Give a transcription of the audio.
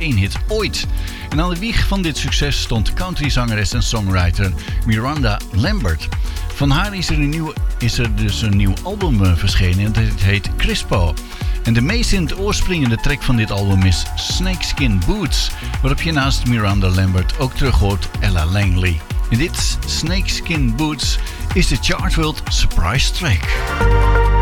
1 hit ooit. En aan de wieg van dit succes stond countryzangeres en songwriter Miranda Lambert. Van haar is er dus een nieuw album verschenen en dat heet Crispo. En de meest in het oor springende track van dit album is Snakeskin Boots, waarop je naast Miranda Lambert ook terug hoort Ella Langley. En dit Snakeskin Boots is de Chartworld Surprise Track.